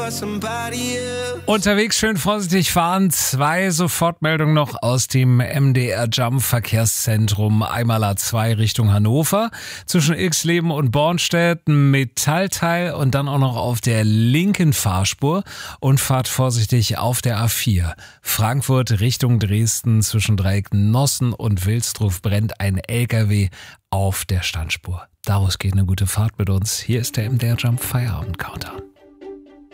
Unterwegs schön vorsichtig fahren. 2 Sofortmeldungen noch aus dem MDR Jump Verkehrszentrum. Einmal A2 Richtung Hannover. Zwischen Ilksleben und Bornstedt ein Metallteil und dann auch noch auf der linken Fahrspur. Und fahrt vorsichtig auf der A4. Frankfurt Richtung Dresden zwischen Dreiecknossen und Wilsdruf brennt ein LKW auf der Standspur. Daraus geht eine gute Fahrt mit uns. Hier ist der MDR Jump Feierabend Countdown.